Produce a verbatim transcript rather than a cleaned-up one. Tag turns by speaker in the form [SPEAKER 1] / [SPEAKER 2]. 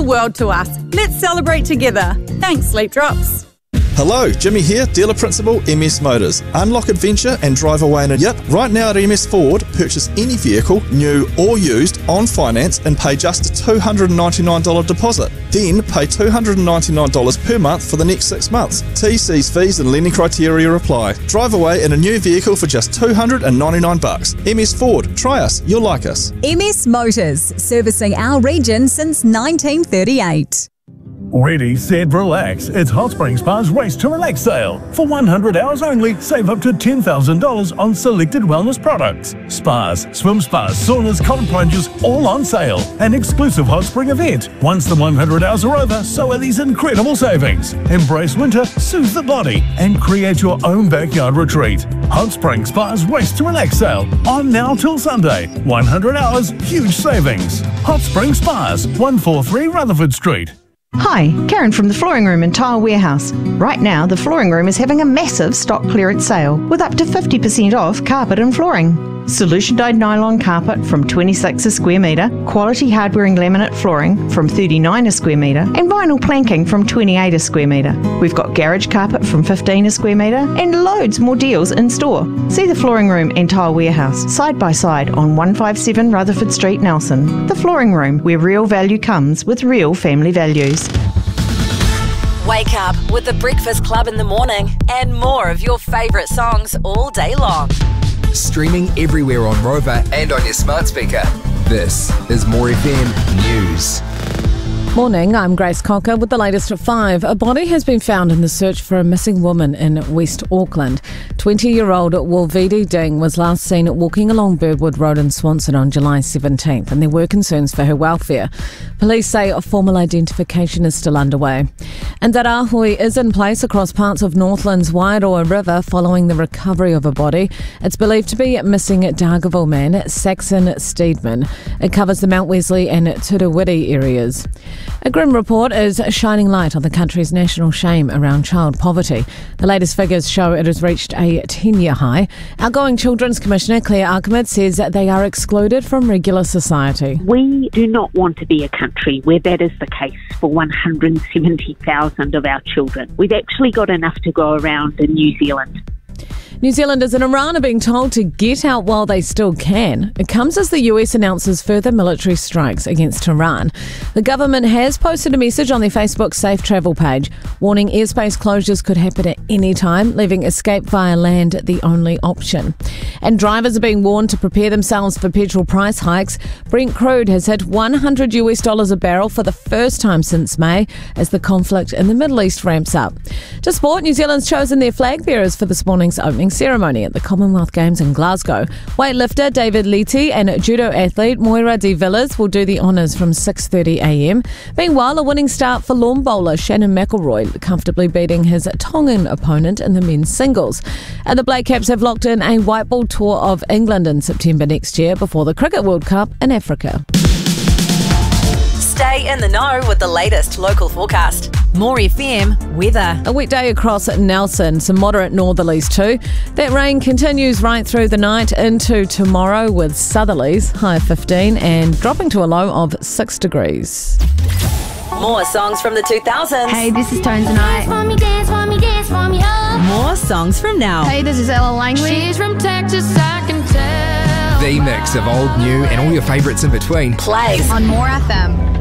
[SPEAKER 1] the world to us. Let's celebrate together. Thanks, Sleep Drops.
[SPEAKER 2] Hello, Jimmy here, Dealer Principal, M S Motors. Unlock adventure and drive away in a yep. Right now at M S Ford, purchase any vehicle, new or used, on finance and pay just a two hundred ninety-nine dollars deposit. Then pay two hundred ninety-nine dollars per month for the next six months. T, C's, fees and lending criteria apply. Drive away in a new vehicle for just two hundred ninety-nine dollars. M S Ford, try us, you'll like us.
[SPEAKER 3] M S Motors, servicing our region since nineteen thirty-eight.
[SPEAKER 4] Ready, set, relax. It's Hot Spring Spa's Race to Relax sale. For one hundred hours only, save up to ten thousand dollars on selected wellness products. Spas, swim spas, saunas, cold plunges, all on sale. An exclusive Hot Spring event. Once the one hundred hours are over, so are these incredible savings. Embrace winter, soothe the body, and create your own backyard retreat. Hot Spring Spa's Race to Relax sale. On now till Sunday. one hundred hours, huge savings. Hot Spring Spas, one forty-three Rutherford Street.
[SPEAKER 5] Hi, Karen from the Flooring Room and Tile Warehouse. Right now, the Flooring Room is having a massive stock clearance sale with up to fifty percent off carpet and flooring. Solution dyed nylon carpet from twenty-six a square metre, quality hardware and laminate flooring from thirty-nine a square metre, and vinyl planking from twenty-eight a square metre. We've got garage carpet from fifteen a square metre and loads more deals in store. See the Flooring Room and Tile Warehouse side by side on one fifty-seven Rutherford Street, Nelson. The Flooring Room, where real value comes with real family values.
[SPEAKER 6] Wake up with the Breakfast Club in the morning and more of your favourite songs all day long.
[SPEAKER 7] Streaming everywhere on Rover and on your smart speaker. This is More F M News.
[SPEAKER 8] Morning, I'm Grace Cocker with the latest at five. A body has been found in the search for a missing woman in West Auckland. twenty-year-old Wolvidi Ding was last seen walking along Birdwood Road in Swanson on July seventeenth, and there were concerns for her welfare. Police say a formal identification is still underway. And Darahui is in place across parts of Northland's Wairoa River following the recovery of a body. It's believed to be missing Dargaville man Saxon Steedman. It covers the Mount Wesley and Turawiri areas. A grim report is shining light on the country's national shame around child poverty. The latest figures show it has reached a ten-year high. Outgoing Children's Commissioner Claire Archimedes says that they are excluded from regular society.
[SPEAKER 9] We do not want to be a country where that is the case for one hundred seventy thousand of our children. We've actually got enough to go around in New Zealand.
[SPEAKER 8] New Zealanders in Iran are being told to get out while they still can. It comes as the U S announces further military strikes against Iran. The government has posted a message on their Facebook Safe Travel page, warning airspace closures could happen at any time, leaving escape via land the only option. And drivers are being warned to prepare themselves for petrol price hikes. Brent crude has hit one hundred US dollars a barrel for the first time since May as the conflict in the Middle East ramps up. To sport, New Zealand's chosen their flag bearers for this morning's opening ceremony at the Commonwealth Games in Glasgow. Weightlifter David Leite and judo athlete Moira de Villas will do the honours from six thirty a m. Meanwhile, a winning start for lawn bowler Shannon McElroy, comfortably beating his Tongan opponent in the men's singles. And the Black Caps have locked in a white ball tour of England in September next year before the Cricket World Cup in Africa.
[SPEAKER 6] Stay in the know with the latest local forecast. More F M weather.
[SPEAKER 8] A wet day across Nelson, some moderate northerlies too. That rain continues right through the night into tomorrow with southerlies, high of fifteen and dropping to a low of six degrees.
[SPEAKER 6] More songs from the two thousands.
[SPEAKER 10] Hey, this is Tones and I.
[SPEAKER 11] Dance for me, dance for me, dance for me, oh.
[SPEAKER 6] More songs from now.
[SPEAKER 10] Hey, this is Ella Langley.
[SPEAKER 11] She's from Texas, I can tell.
[SPEAKER 7] The mix of old, new and all your favourites in between.
[SPEAKER 6] Plays
[SPEAKER 10] on More F M.